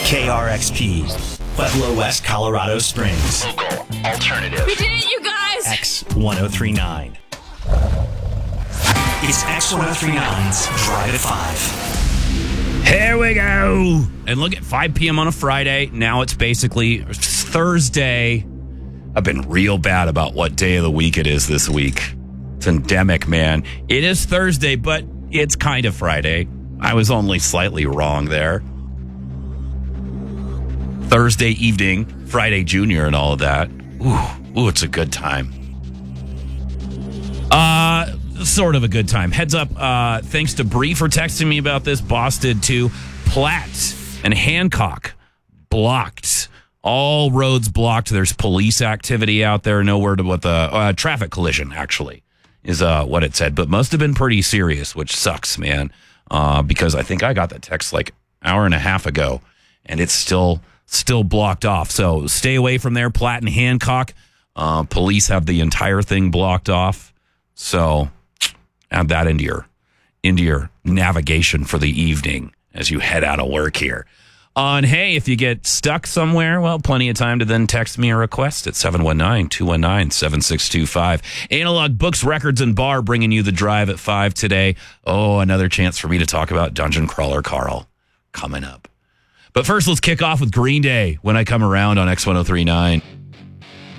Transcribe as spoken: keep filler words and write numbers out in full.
K R X P, Pueblo West, Colorado Springs. Local alternative. We did it, you guys! X ten thirty-nine. It's X ten thirty-nine's Drive at five. Here we go. And look at five p.m. on a Friday. Now it's basically Thursday. I've been real bad about what day of the week it is this week. It's endemic, man. It is Thursday, but it's kind of Friday. I was only slightly wrong there. Thursday evening, Friday Junior and all of that. Ooh, ooh, it's a good time. Uh, sort of a good time. Heads up, uh, thanks to Bree for texting me about this. Boss did too. Platt and Hancock blocked. All roads blocked. There's police activity out there. Nowhere to what the uh, traffic collision, actually, is uh, what it said. But must have been pretty serious, which sucks, man. Uh, because I think I got the text like an hour and a half ago, and it's still... Still blocked off. So stay away from there. Platt and Hancock. Uh, police have the entire thing blocked off. So add that into your into your navigation for the evening as you head out of work here. Uh, and hey, if you get stuck somewhere, well, plenty of time to then text me a request at seven one nine, two one nine, seven six two five. Analog Books, Records, and Bar bringing you the Drive at five today. Oh, another chance for me to talk about Dungeon Crawler Carl coming up. But first, let's kick off with Green Day when I come around on X ten thirty-nine.